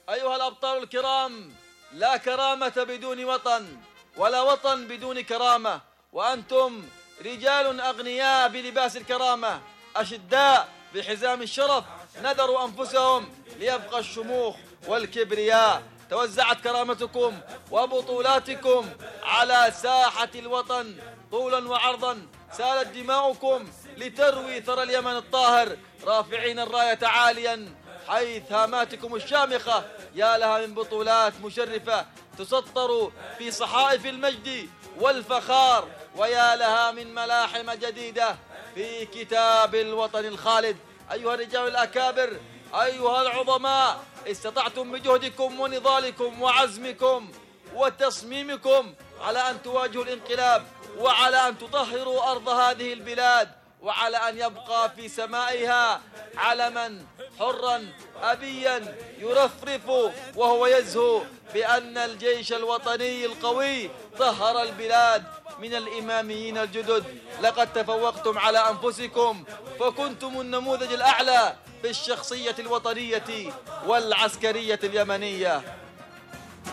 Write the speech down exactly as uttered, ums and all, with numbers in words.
أيها الأبطال الكرام، لا كرامة بدون وطن، ولا وطن بدون كرامة، وأنتم رجال أغنياء بلباس الكرامة، أشداء بحزام الشرف، نذروا أنفسهم ليبقى الشموخ والكبرياء. توزعت كرامتكم وبطولاتكم على ساحة الوطن طولا وعرضا، سالت دماؤكم لتروي ثرى اليمن الطاهر، رافعين الراية عاليا حيث هاماتكم الشامخة يا لها من بطولات مشرفة تسطر في صحائف المجد والفخار، ويا لها من ملاحم جديدة في كتاب الوطن الخالد. أيها الرجال الأكابر، أيها العظماء، استطعتم بجهدكم ونضالكم وعزمكم وتصميمكم على أن تواجهوا الانقلاب، وعلى أن تطهروا أرض هذه البلاد، وعلى أن يبقى في سمائها علما حرا أبيا يرفرف وهو يزهو بأن الجيش الوطني القوي طهر البلاد من الإماميين الجدد. لقد تفوقتم على أنفسكم، فكنتم النموذج الأعلى في الشخصية الوطنية والعسكرية اليمنية.